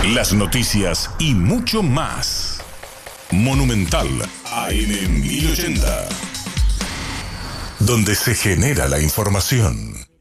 las noticias y mucho más. Monumental AM 1080, donde se genera la información.